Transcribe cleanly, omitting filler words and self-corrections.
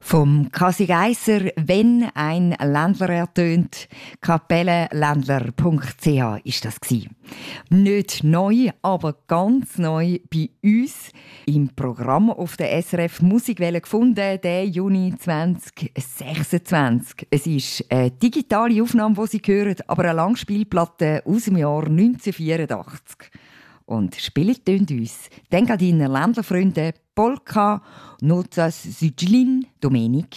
Vom Kasi Geisser «Wenn ein Ländler ertönt», kapellenländler.ch ist das gsi. Nicht neu, aber ganz neu bei uns im Programm auf der SRF Musikwelle gefunden, der Juni 2026. Es ist eine digitale Aufnahme, die Sie hören, aber eine Langspielplatte aus dem Jahr 1984. Und spielt uns dann gerade Ihnen Ländlerfreunde Polka, Notas Südlin, Domenik